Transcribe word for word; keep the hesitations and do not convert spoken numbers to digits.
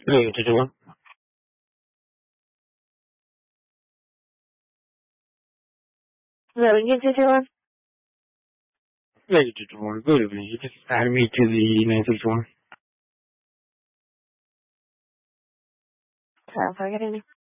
Ready to do one. Ready to do one. Ready to do one. Good evening. You just added me to the nine six one. Sorry, I'm forgetting.